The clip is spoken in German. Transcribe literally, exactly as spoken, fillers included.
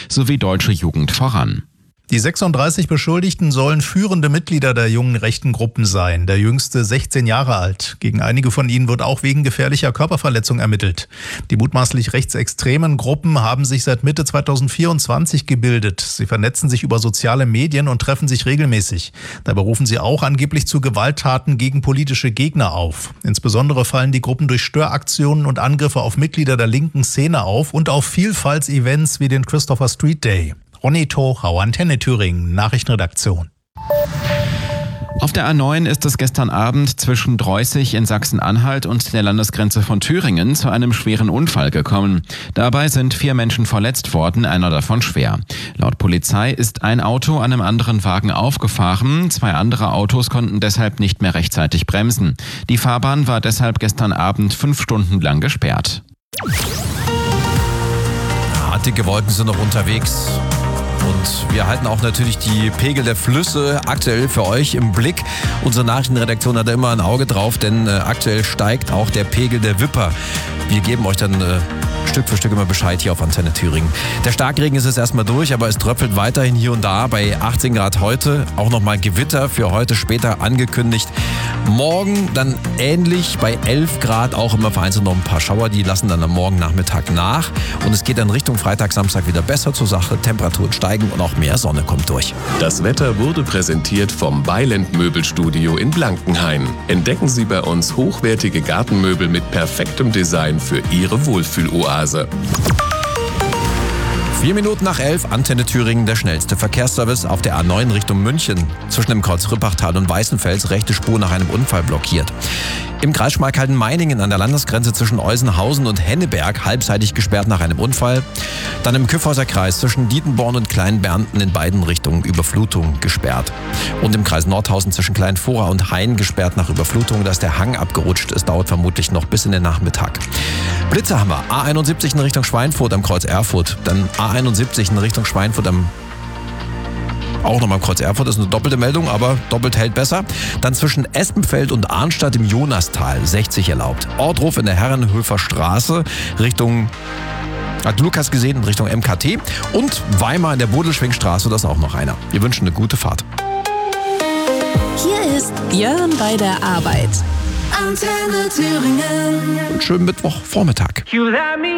sowie Deutsche Jugend voran. Die sechsunddreißig Beschuldigten sollen führende Mitglieder der jungen rechten Gruppen sein, der jüngste sechzehn Jahre alt. Gegen einige von ihnen wird auch wegen gefährlicher Körperverletzung ermittelt. Die mutmaßlich rechtsextremen Gruppen haben sich seit Mitte zweitausendvierundzwanzig gebildet. Sie vernetzen sich über soziale Medien und treffen sich regelmäßig. Dabei rufen sie auch angeblich zu Gewalttaten gegen politische Gegner auf. Insbesondere fallen die Gruppen durch Störaktionen und Angriffe auf Mitglieder der linken Szene auf und auf Vielfaltsevents wie den Christopher Street Day. Ronny Tochau, Antenne Thüringen, Nachrichtenredaktion. Auf der A neun ist es gestern Abend zwischen Dreußig in Sachsen-Anhalt und der Landesgrenze von Thüringen zu einem schweren Unfall gekommen. Dabei sind vier Menschen verletzt worden, einer davon schwer. Laut Polizei ist ein Auto an einem anderen Wagen aufgefahren. Zwei andere Autos konnten deshalb nicht mehr rechtzeitig bremsen. Die Fahrbahn war deshalb gestern Abend fünf Stunden lang gesperrt. Ja, dicke Wolken sind noch unterwegs. Und wir halten auch natürlich die Pegel der Flüsse aktuell für euch im Blick. Unsere Nachrichtenredaktion hat da immer ein Auge drauf, denn äh, aktuell steigt auch der Pegel der Wipper. Wir geben euch dann äh, Stück für Stück immer Bescheid hier auf Antenne Thüringen. Der Starkregen ist jetzt erstmal durch, aber es tröpfelt weiterhin hier und da bei achtzehn Grad heute. Auch nochmal Gewitter für heute später angekündigt. Morgen dann ähnlich bei elf Grad, auch immer vereinzelt noch ein paar Schauer. Die lassen dann am Morgen Nachmittag nach. Und es geht dann Richtung Freitag, Samstag wieder besser zur Sache. Temperaturen steigen und auch mehr Sonne kommt durch. Das Wetter wurde präsentiert vom Beiland Möbelstudio in Blankenhain. Entdecken Sie bei uns hochwertige Gartenmöbel mit perfektem Design für Ihre Wohlfühloase. Vier Minuten nach elf, Antenne Thüringen, der schnellste Verkehrsservice auf der A neun Richtung München. Zwischen dem Kreuz Rippachtal und Weißenfels rechte Spur nach einem Unfall blockiert. Im Kreis Schmalkalden-Meiningen an der Landesgrenze zwischen Eusenhausen und Henneberg halbseitig gesperrt nach einem Unfall. Dann im Kyffhäuser Kreis zwischen Dietenborn und Kleinbernten in beiden Richtungen Überflutung gesperrt. Und im Kreis Nordhausen zwischen Kleinfora und Hain gesperrt nach Überflutung. Da ist der Hang abgerutscht. Es dauert vermutlich noch bis in den Nachmittag. Blitze haben wir. A einundsiebzig in Richtung Schweinfurt am Kreuz Erfurt. Dann A einundsiebzig in Richtung Schweinfurt am Auch nochmal am Kreuz Erfurt ist eine doppelte Meldung, aber doppelt hält besser. Dann zwischen Espenfeld und Arnstadt im Jonastal sechzig erlaubt. Ortruf in der Herrenhöfer Straße Richtung, hat Lukas gesehen, in Richtung M K T. Und Weimar in der Bodelschwingstraße, das ist auch noch einer. Wir wünschen eine gute Fahrt. Hier ist Björn bei der Arbeit. Antenne Thüringen. Und schönen Mittwochvormittag. You let me